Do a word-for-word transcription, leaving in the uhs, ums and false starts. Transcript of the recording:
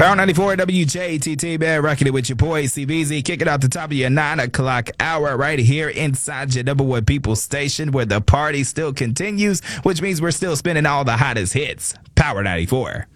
Power ninety-four W J T T, man, rocking it with your boy C B Z, kicking out the top of your nine o'clock hour right here inside your number one people station where the party still continues, which means we're still spinning all the hottest hits. Power ninety-four.